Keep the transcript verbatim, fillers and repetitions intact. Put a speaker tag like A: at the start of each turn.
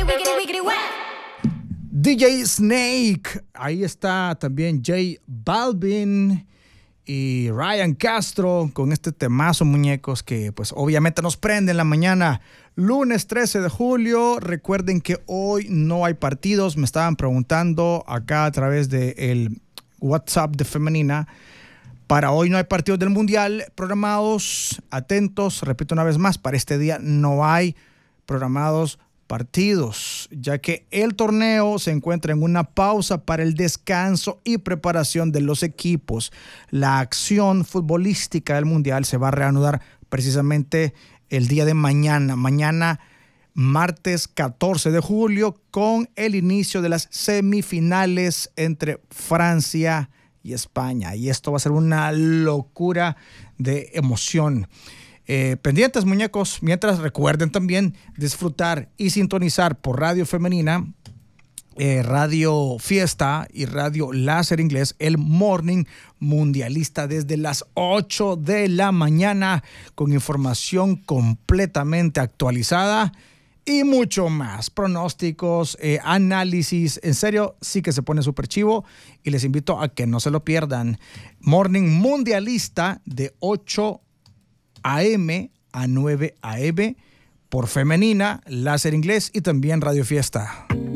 A: D J Snake, ahí está también J Balvin y Ryan Castro con este temazo, muñecos, que pues obviamente nos prende en la mañana. Lunes trece de julio, recuerden que hoy no hay partidos, me estaban preguntando acá a través del WhatsApp de Femenina. Para hoy no hay partidos del Mundial programados, atentos, repito una vez más, para este día no hay programados partidos, ya que el torneo se encuentra en una pausa para el descanso y preparación de los equipos. La acción futbolística del Mundial se va a reanudar precisamente el día de mañana, mañana martes catorce de julio, con el inicio de las semifinales entre Francia y España. Y esto va a ser una locura de emoción. Eh, pendientes, muñecos, mientras recuerden también disfrutar y sintonizar por Radio Femenina, eh, Radio Fiesta y Radio Láser Inglés, el Morning Mundialista desde las ocho de la mañana, con información completamente actualizada y mucho más, pronósticos, eh, análisis. En serio, sí que se pone súper chivo y les invito a que no se lo pierdan. Morning Mundialista de ocho a eme a nueve a eme por Femenina, Láser Inglés y también Radio Fiesta.